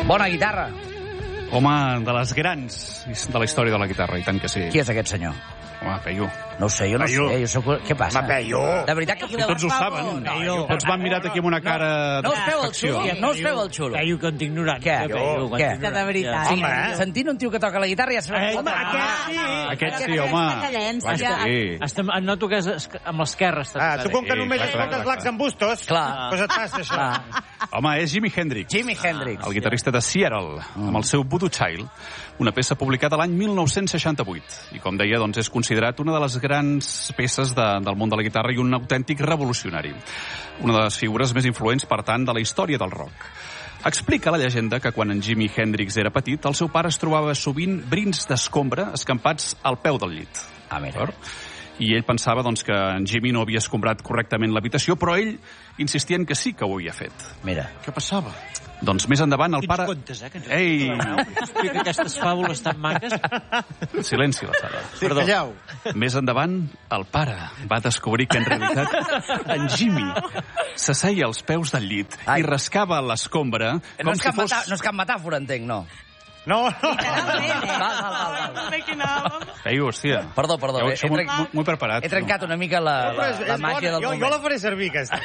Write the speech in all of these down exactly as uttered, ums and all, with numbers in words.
Bona guitarra. Home, de les grans de la història de la guitarra, i tant que sí. Qui és aquest senyor? Home, Peyu. No ho sé, jo no Peyu. sé. Jo soc... Què passa? Home, Peyu. De veritat que podeu... Tots ho saben. No, Tots van mirar aquí amb una cara no us feu el d'afecció. xulo, no us feu el xulo. Peyu, que en tinc noranta. Què? Peyu, Què? que de veritat. Sí, sentint un tio que toca la guitarra ja sabeu... Home, aquest sí. Aquest sí, home. Clar que sí. Estem, noto que és esc- amb l'esquerra. Ah, tu com que només clar, clar, escoltes clar. Lacs en Bustos, Clar. doncs et passa això. Clar. Home, és Jimi Hendrix. Jimi Hendrix. El guitarrista de Seattle, amb el seu Voodoo Child, una peça publicada l'any mil nou-cents seixanta-vuit. I com deia, doncs, és considerat una de les grans peces de, del món de la guitarra i un autèntic revolucionari. Una de les figures més influents, per tant, de la història del rock. Explica la llegenda que quan en Jimi Hendrix era petit, el seu pare es trobava sovint brins d'escombra escampats al peu del llit. Ah, mira. I ell pensava doncs, que en Jimi no havia escombrat correctament l'habitació, però ell insistia en que sí que ho havia fet. Mira. Què passava? Doncs més endavant el Quins pare... contes, eh? Que ens Ei! explica aquestes fàbules tan maques. Silenci, la sala. Sí, calleu. Més endavant, el pare va descobrir que en realitat en Jimi s'asseia als peus del llit Ai. i rascava l'escombra No com és, si cap fos... metà, no és cap metàfora, entenc, no. No, no. Val, val, val, val. Ei, hòstia. Perdó, perdó. Jo, He, això he, m'ho trencat, m'ho he preparat. he trencat una mica la, la, És- la és màgia bona. del jo, moment. jo la faré servir, aquesta.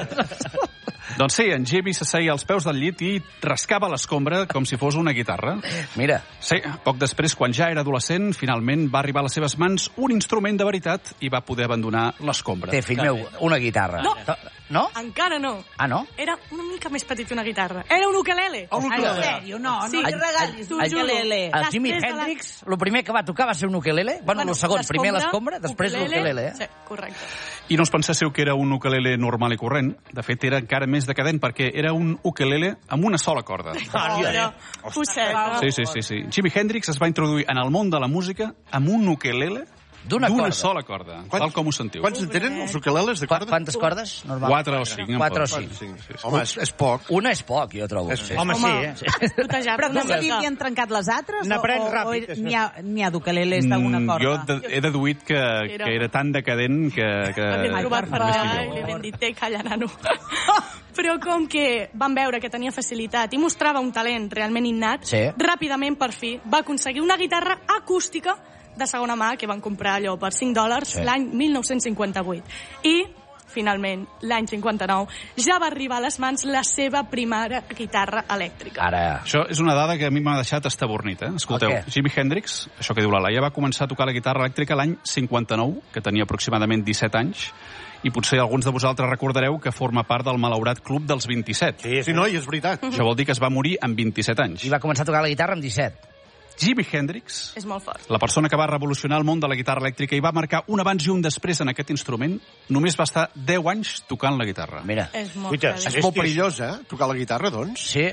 Doncs sí, en Jimi s'asseia als peus del llit i rascava l'escombra com si fos una guitarra. Mira. Sí, poc després, quan ja era adolescent, finalment va arribar a les seves mans un instrument de veritat i va poder abandonar l'escombra. Té, fill meu, una guitarra. No. No? Encara no. Ah, no? Era una mica més petit que una guitarra. Era un ukelele. En sèrio, no, no Sí. li regalis T'ho un juro. ukelele. El Després Jimi de la- Hendrix, el primer que va tocar va ser un ukelele? Bueno, el segon, primer l'escombra, després l'ukelele, eh? Sí, correcte. I no us penséssiu que era un ukelele normal i corrent. De fet, era encara més decadent perquè era un ukelele amb una sola corda. Pobre, Fosset. Sí, sí, sí, sí. Jimi Hendrix es va introduir en el món de la música amb un ukelele D'una corda. sola corda, tal com ho sentiu. Quants en tenen els ukeleles de Qua- corda? Quantes cordes? Normal. Quatre o cinc. en Quatre o pot. cinc. Cinc. Home, és, és poc. Una és poc, jo trobo. És Sí. Home, sí, eh? Protejar-te Però una no sabia mica. que han trencat les altres? N'aprens o- o- ràpid, o això. N'hi ha, n'hi ha d'ukeleles d'una Mm, corda? Jo de, he deduït que, que era tan decadent que... que L'hem trobat per més allà millor. i li hem dit, té, calla, nano. Però com que van veure que tenia facilitat i mostrava un talent realment innat, Sí. ràpidament, per fi, va aconseguir una guitarra acústica de segona mà que van comprar allò per cinc dòlars Sí. l'any mil nou-cents cinquanta-vuit. I, finalment, l'any cinquanta-nou, ja va arribar a les mans la seva primera guitarra elèctrica. Ara... Això és una dada que a mi m'ha deixat estabornit, eh? Escolteu, El què? Jimi Hendrix, això que diu la Laia, va començar a tocar la guitarra elèctrica l'any cinquanta-nou, que tenia aproximadament disset anys, i potser alguns de vosaltres recordareu que forma part del malaurat club dels vint-i-set. Sí, Sí, noi, és veritat. Això vol dir que es va morir amb vint-i-set anys. I va començar a tocar la guitarra amb disset. Jimi Hendrix, És molt fort. la persona que va revolucionar el món de la guitarra elèctrica i va marcar un abans i un després en aquest instrument, només va estar deu anys tocant la guitarra. Mira. És molt Uita, heavy. És molt perillós, eh? Tocar la guitarra, doncs. Sí.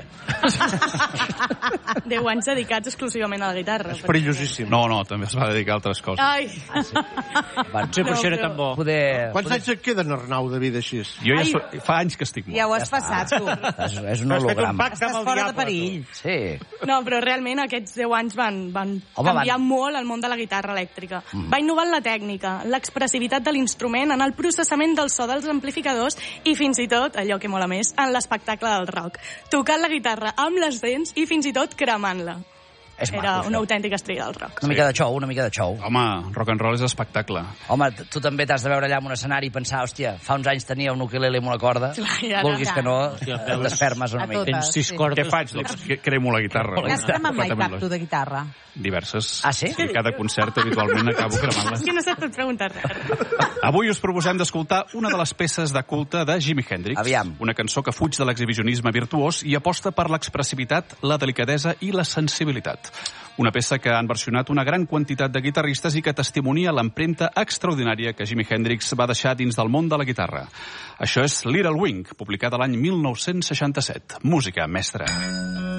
Deu anys dedicats exclusivament a la guitarra. És perillosíssim. No, no, també es va dedicar a altres coses. Ai, Van, Sí, però això era però- tan bo. poder... Quants anys et queden, Arnau, de vida així? Jo ja so, fa anys que estic mort. Ja ho has passat, tu. És, és un Has fet un holograma. pacte amb Estàs el fora de diable. perill. Sí. no, però realment aquests deu anys van, van Home, canviar van- molt el món de la guitarra elèctrica. Mm. Va innovar en la tècnica, l'expressivitat de l'instrument, en el processament del so dels amplificadors i fins i tot, allò que mola més, en l'espectacle del rock. Tocant la guitarra amb les dents i fins i tot cremant-la. És Era maco, una això. autèntica estrella del rock. Una mica de xou, una mica de xou. Home, rock and roll és espectacle. Home, t- tu també t'has de veure allà en un escenari i pensar, hòstia, fa uns anys tenia un ukelele amb una corda, Clar, i ara- vulguis que no, Hòstia, et desfermes una A mica. totes. Tens sis Sí. cordes. Què faig? Doncs que- cremo la guitarra. La N'has cremat mai Completament cap, tu, de guitarra? Diverses. Ah, sí? Sí, cada concert habitualment acabo És cremant-les. que no se't pot preguntar res. Avui us proposem d'escoltar una de les peces de culte de Jimi Hendrix. Aviam. Una cançó que fuig de l'exhibicionisme virtuós i aposta per l'expressivitat, la delicadesa i la sensibilitat. Una peça que han versionat una gran quantitat de guitarristes i que testimonia l'empremta extraordinària que Jimi Hendrix va deixar dins del món de la guitarra. Això és Little Wing, publicada l'any mil nou-cents seixanta-set. Música, mestre.